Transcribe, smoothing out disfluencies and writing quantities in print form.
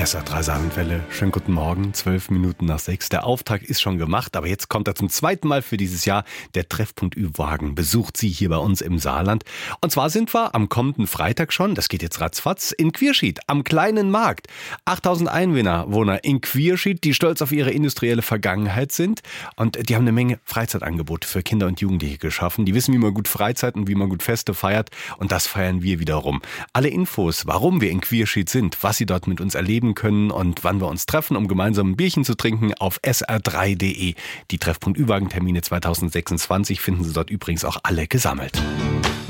SR3 Saarlandwelle, schönen guten Morgen, 6:12. Der Auftakt ist schon gemacht, aber jetzt kommt er zum zweiten Mal für dieses Jahr. Der Treffpunkt Ü-Wagen besucht Sie hier bei uns im Saarland. Und zwar sind wir am kommenden Freitag schon, das geht jetzt ratzfatz, in Quierschied, am kleinen Markt. 8000 Einwohner in Quierschied, die stolz auf ihre industrielle Vergangenheit sind. Und die haben eine Menge Freizeitangebote für Kinder und Jugendliche geschaffen. Die wissen, wie man gut Freizeit und wie man gut Feste feiert. Und das feiern wir wiederum. Alle Infos, warum wir in Quierschied sind, was Sie dort mit uns erleben können und wann wir uns treffen, um gemeinsam ein Bierchen zu trinken, auf sr3.de. Die Treffpunkt Ü-Wagen-Termine 2026 finden Sie dort übrigens auch alle gesammelt.